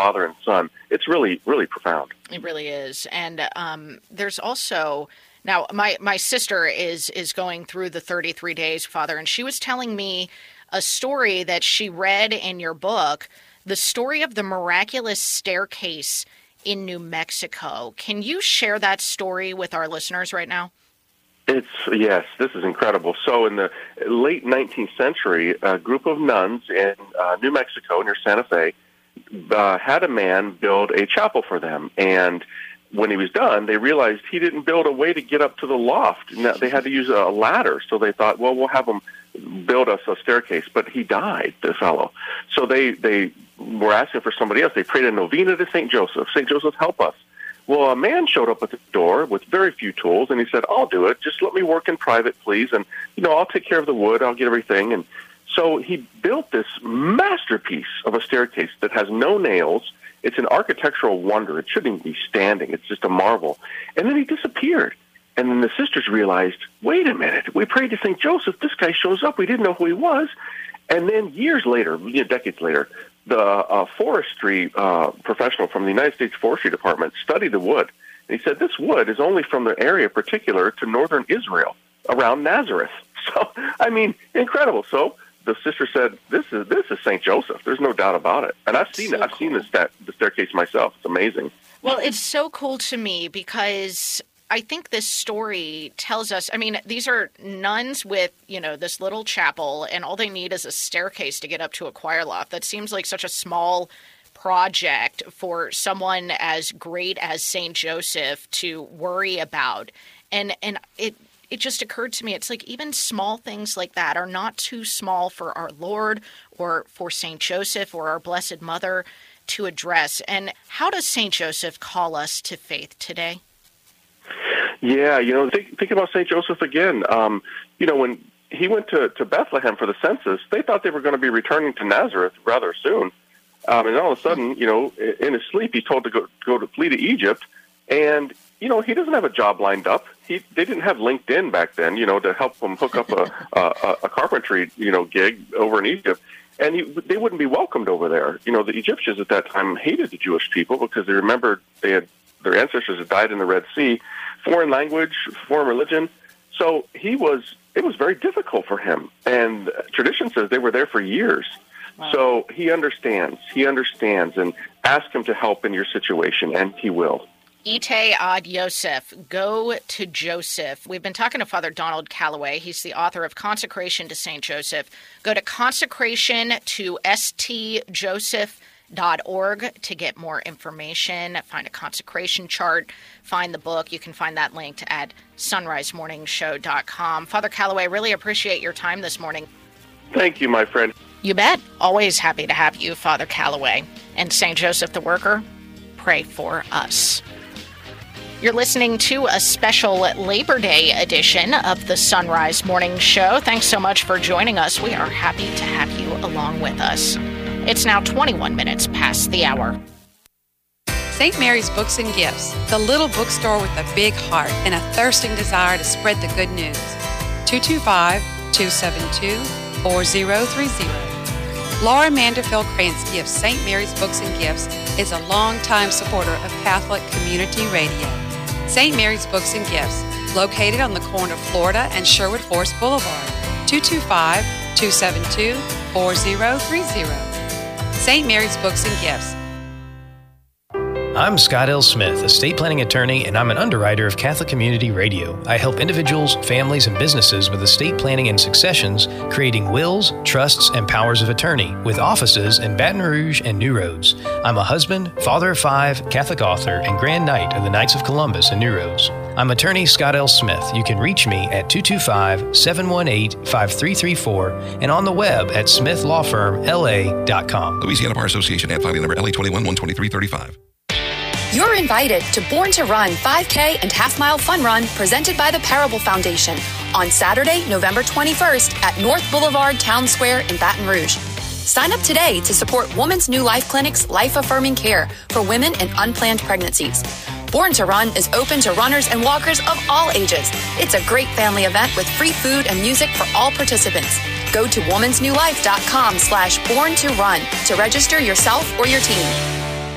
father and son. It's really, really profound. It really is. And there's also, now my sister is going through the 33 days, Father, and she was telling me a story that she read in your book, the story of the miraculous staircase in New Mexico. Can you share that story with our listeners right now? Yes, this is incredible. So in the late 19th century, a group of nuns in New Mexico near Santa Fe had a man build a chapel for them. And when he was done, they realized he didn't build a way to get up to the loft. They had to use a ladder. So they thought, well, we'll have him build us a staircase. But he died, the fellow. So they were asking for somebody else. They prayed a novena to St. Joseph. St. Joseph, help us. Well, a man showed up at the door with very few tools, and he said, I'll do it. Just let me work in private, please. And, I'll take care of the wood. I'll get everything. And so he built this masterpiece of a staircase that has no nails. It's an architectural wonder. It shouldn't even be standing. It's just a marvel. And then he disappeared. And then the sisters realized, wait a minute. We prayed to St. Joseph. This guy shows up. We didn't know who he was. And then years later, decades later, the forestry professional from the United States Forestry Department studied the wood. And he said, this wood is only from the area particular to northern Israel, around Nazareth. So, incredible. So the sister said, this is St. Joseph. There's no doubt about it. And I've seen it. I've seen the staircase myself. It's amazing. Well, it's so cool to me because I think this story tells us, these are nuns with, this little chapel, and all they need is a staircase to get up to a choir loft. That seems like such a small project for someone as great as St. Joseph to worry about. And it just occurred to me, it's like even small things like that are not too small for our Lord or for St. Joseph or our Blessed Mother to address. And how does St. Joseph call us to faith today? Yeah, think about St. Joseph again. When he went to Bethlehem for the census, they thought they were going to be returning to Nazareth rather soon. And all of a sudden, in his sleep, he's told to go to flee to Egypt. And, he doesn't have a job lined up. They didn't have LinkedIn back then, to help him hook up a carpentry, gig over in Egypt. And they wouldn't be welcomed over there. The Egyptians at that time hated the Jewish people because they remembered their ancestors had died in the Red Sea. Foreign language, foreign religion. So it was very difficult for him. And tradition says they were there for years. Wow. So he understands, and ask him to help in your situation, and he will. Ite ad Yosef, go to Joseph. We've been talking to Father Donald Calloway. He's the author of Consecration to St. Joseph. Go to consecration to stjoseph.org to get more information, find a consecration chart, find the book. You can find that linked at sunrisemorningshow.com. Father Calloway, really appreciate your time this morning. Thank you, my friend. You bet. Always happy to have you, Father Calloway. And St. Joseph the Worker, pray for us. You're listening to a special Labor Day edition of the Sunrise Morning Show. Thanks so much for joining us. We are happy to have you along with us. It's now 21 minutes past the hour. St. Mary's Books and Gifts, the little bookstore with a big heart and a thirsting desire to spread the good news. 225-272-4030. Laura Manderfield Krantz Gifts St. Mary's Books and Gifts is a longtime supporter of Catholic Community Radio. St. Mary's Books and Gifts, located on the corner of Florida and Sherwood Forest Boulevard, 225-272-4030. St. Mary's Books and Gifts. I'm Scott L. Smith, estate planning attorney, and I'm an underwriter of Catholic Community Radio. I help individuals, families, and businesses with estate planning and successions, creating wills, trusts, and powers of attorney, with offices in Baton Rouge and New Roads. I'm a husband, father of 5, Catholic author, and Grand Knight of the Knights of Columbus in New Roads. I'm attorney Scott L. Smith. You can reach me at 225-718-5334 and on the web at smithlawfirmla.com. Louisiana Bar Association, ad filing number LA21-12335. You're invited to Born to Run 5K and Half Mile Fun Run presented by the Parable Foundation on Saturday, November 21st at North Boulevard Town Square in Baton Rouge. Sign up today to support Woman's New Life Clinic's life-affirming care for women in unplanned pregnancies. Born to Run is open to runners and walkers of all ages. It's a great family event with free food and music for all participants. Go to womansnewlife.com/born to run to register yourself or your team.